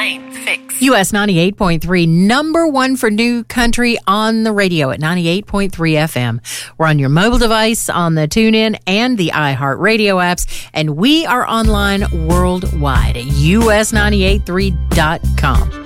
Lane Fix. US 98.3, number one for new country on the radio at 98.3 FM. We're on your mobile device, on the TuneIn and the iHeartRadio apps, and we are online worldwide at us983.com.